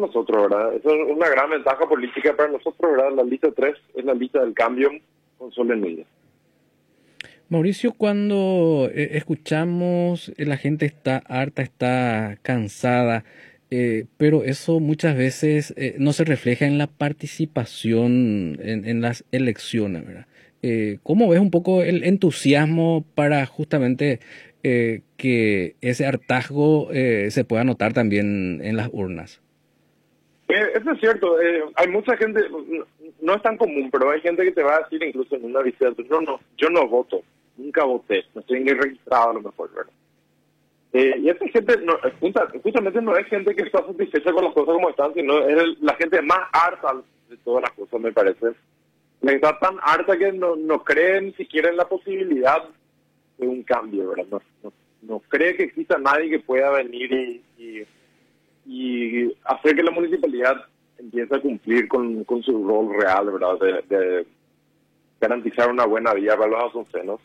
nosotros, ¿verdad? Eso es una gran ventaja política para nosotros, ¿verdad? La lista 3 es la lista del cambio con Sole Núñez. Mauricio, cuando escuchamos, la gente está harta, está cansada, pero eso muchas veces no se refleja en la participación en las elecciones, ¿verdad? ¿Cómo ves un poco el entusiasmo para justamente que ese hartazgo se pueda notar también en las urnas? Eso es cierto, hay mucha gente, no es tan común, pero hay gente que te va a decir incluso en una visita, yo no voto, nunca voté, no estoy ni registrado a lo mejor, ¿verdad? Y esta gente, justamente no es gente que está satisfecha con las cosas como están, sino es la gente más harta de todas las cosas, me parece. La gente está tan harta que no cree ni siquiera en la posibilidad de un cambio, ¿verdad? No cree que exista nadie que pueda venir y hacer que la municipalidad empiece a cumplir con su rol real, ¿verdad? De garantizar una buena vida para los asuncenos.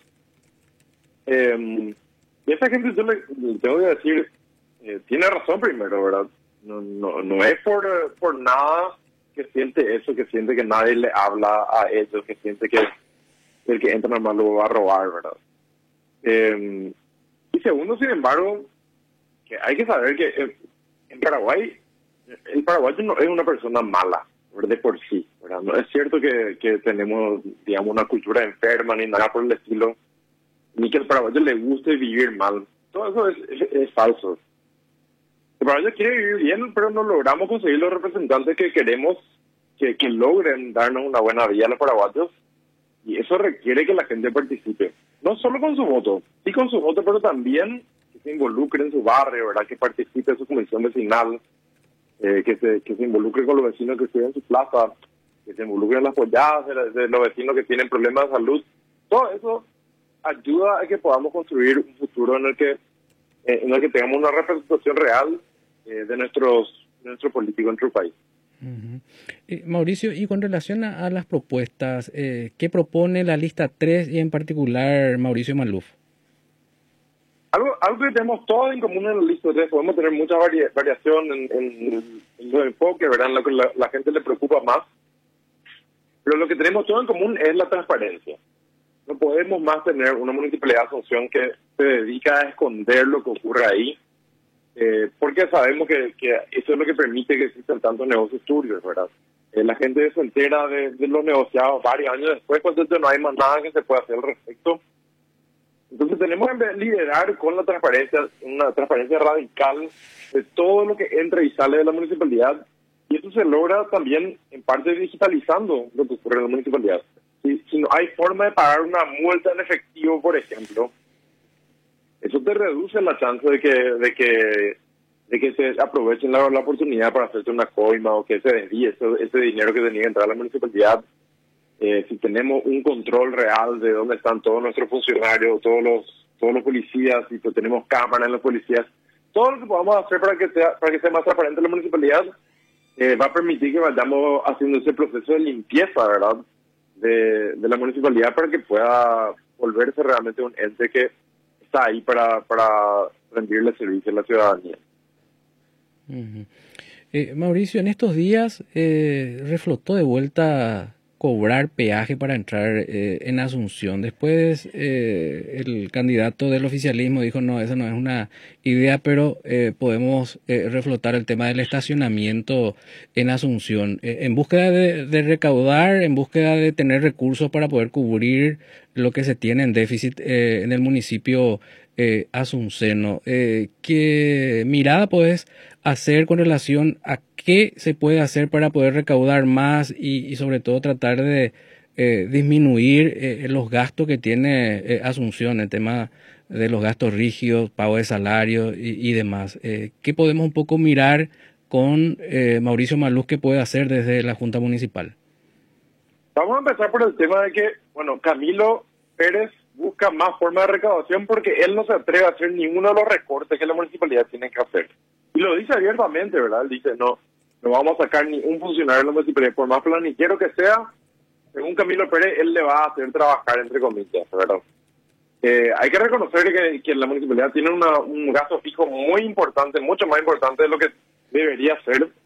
Y esa gente, yo le tengo que decir, tiene razón primero, ¿verdad? No es por nada que siente eso, que siente que nadie le habla a ellos, que siente que el que entra nomás lo va a robar, ¿verdad? Y segundo, sin embargo, que hay que saber que en Paraguay, el paraguayo no es una persona mala, ¿verdad? De por sí, ¿verdad? No es cierto que tenemos, digamos, una cultura enferma ni nada por el estilo, ni que al paraguayo le guste vivir mal. Todo eso es falso. El paraguayo quiere vivir bien, pero no logramos conseguir los representantes que queremos que logren darnos una buena vida a los paraguayos, y eso requiere que la gente participe. No solo con su voto, sí con su voto, pero también que se involucre en su barrio, ¿verdad? Que participe en su comisión vecinal, que se involucre con los vecinos que estén en su plaza, que se involucre en las polladas de los vecinos que tienen problemas de salud. Todo eso ayuda a que podamos construir un futuro en el que tengamos una representación real de nuestro político en nuestro país. Ujú. Mauricio, y con relación a las propuestas, ¿qué propone la lista 3 y en particular Mauricio Maluf? Algo que tenemos todos en común en la lista 3, podemos tener mucha variación en los enfoques, ¿verdad? En lo que la gente le preocupa más, pero lo que tenemos todo en común es la transparencia. No podemos más tener una municipalidad de Asunción que se dedica a esconder lo que ocurre ahí, porque sabemos que eso es lo que permite que existan tantos negocios turbios, ¿verdad? La gente se entera de los negociados varios años después, cuando no hay más nada que se pueda hacer al respecto. Entonces tenemos que liderar con la transparencia, una transparencia radical de todo lo que entra y sale de la municipalidad, y eso se logra también en parte digitalizando lo que ocurre en la municipalidad. Si no hay forma de pagar una multa en efectivo, por ejemplo, eso te reduce la chance de que se aprovechen la oportunidad para hacerse una coima o que se desvíe ese dinero que tenía que entrar a la municipalidad. Si tenemos un control real de dónde están todos nuestros funcionarios, todos los policías, si tenemos cámaras en los policías, todo lo que podamos hacer para que sea más transparente la municipalidad, va a permitir que vayamos haciendo ese proceso de limpieza, ¿verdad?, de la municipalidad, para que pueda volverse realmente un ente que está ahí para rendirle servicio a la ciudadanía. Ujú. Mauricio, en estos días reflotó de vuelta cobrar peaje para entrar en Asunción. Después el candidato del oficialismo dijo, no, esa no es una idea, pero podemos reflotar el tema del estacionamiento en Asunción, en búsqueda de recaudar, en búsqueda de tener recursos para poder cubrir lo que se tiene en déficit en el municipio asunceno. ¿Qué mirada puedes hacer con relación a qué se puede hacer para poder recaudar más y sobre todo tratar de disminuir los gastos que tiene Asunción, el tema de los gastos rígidos, pago de salario y demás? ¿Qué podemos un poco mirar con Mauricio Maluf que puede hacer desde la Junta Municipal? Vamos a empezar por el tema de que, bueno, Camilo Pérez busca más formas de recaudación porque él no se atreve a hacer ninguno de los recortes que la municipalidad tiene que hacer. Y lo dice abiertamente, ¿verdad? Él dice, no vamos a sacar ni un funcionario de la municipalidad, por más planiquero que sea, según Camilo Pérez, él le va a hacer trabajar, entre comillas, ¿verdad? Hay que reconocer que la municipalidad tiene un gasto fijo muy importante, mucho más importante de lo que debería ser,